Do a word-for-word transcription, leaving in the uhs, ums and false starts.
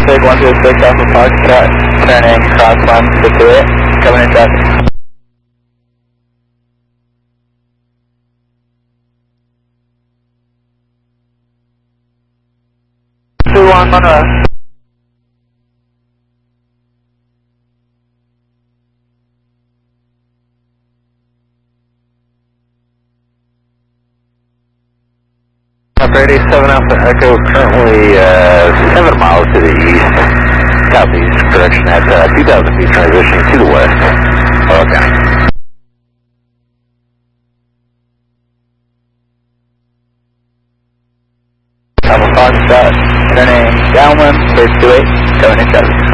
Big one two six Alpha Foxtrot, turning crosswind to two eight, coming in traffic. two one Monroe. Brady seven Alpha Echo, currently uh, seven miles to the east, southeast direction at uh, two thousand feet, transitioning to the west. Okay. Alpha Foxtrot, turning downwind, base two eight, coming in traffic.